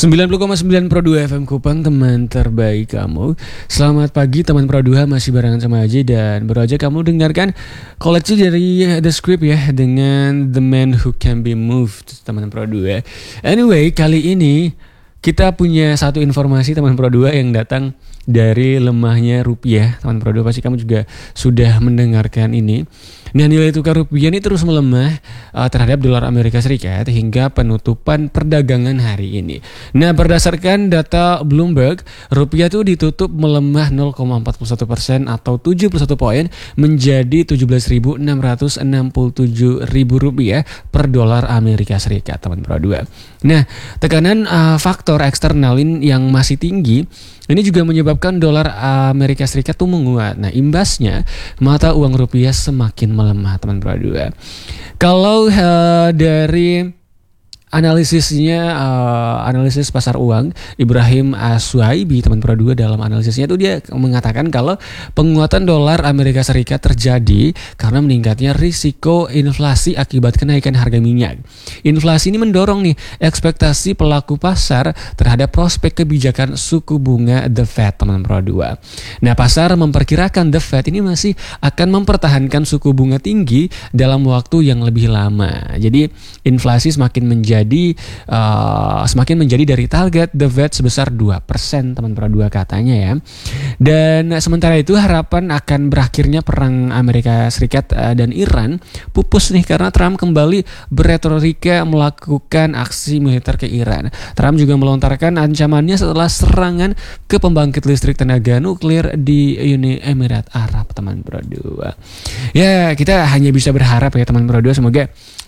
90,9 Pro 2 FM Kupang, teman terbaik kamu. Selamat pagi teman Pro 2, masih barengan sama Aji dan baru aja kamu dengarkan koleksi dari The Script ya, dengan The Man Who Can Be Moved, teman Pro 2. Anyway, kali ini kita punya satu informasi teman Pro 2 yang datang dari lemahnya rupiah. Teman Pro 2 pasti kamu juga sudah mendengarkan ini. Nah, nilai tukar rupiah ini terus melemah terhadap dolar Amerika Serikat hingga penutupan perdagangan hari ini. Nah, berdasarkan data Bloomberg, rupiah tuh ditutup melemah 0,41% atau 71 poin menjadi 17.667 ribu rupiah per dolar Amerika Serikat, teman Pro 2. Nah, tekanan faktor eksternal yang masih tinggi ini juga menyebabkan dolar Amerika Serikat tuh menguat. Nah, imbasnya mata uang rupiah semakin melemah, teman Pro 2. Kalau dari analisisnya, analisis pasar uang Ibrahim Aswaibi, teman Pro 2, dalam analisisnya tuh dia mengatakan kalau penguatan dolar Amerika Serikat terjadi karena meningkatnya risiko inflasi akibat kenaikan harga minyak. Inflasi ini mendorong nih ekspektasi pelaku pasar terhadap prospek kebijakan suku bunga The Fed, teman Pro 2. Nah, pasar memperkirakan The Fed ini masih akan mempertahankan suku bunga tinggi dalam waktu yang lebih lama. Jadi inflasi semakin menjadi dari target The Fed sebesar 2%, teman Pro 2 katanya ya. Dan sementara itu harapan akan berakhirnya perang Amerika Serikat dan Iran pupus nih karena Trump kembali berretorika melakukan aksi militer ke Iran. Trump juga melontarkan ancamannya setelah serangan ke pembangkit listrik tenaga nuklir di Uni Emirat Arab, teman Pro 2. Ya, kita hanya bisa berharap ya teman Pro 2, semoga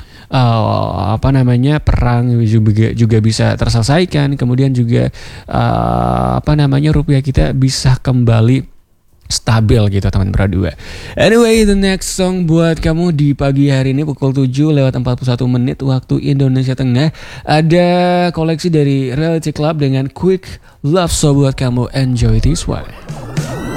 perang juga bisa terselesaikan, kemudian juga rupiah kita bisa kembali stabil gitu, teman Pro 2. Anyway, the next song buat kamu di pagi hari ini pukul 7:41 waktu Indonesia Tengah, ada koleksi dari Reality Club dengan Quick Love. So buat kamu, enjoy this one.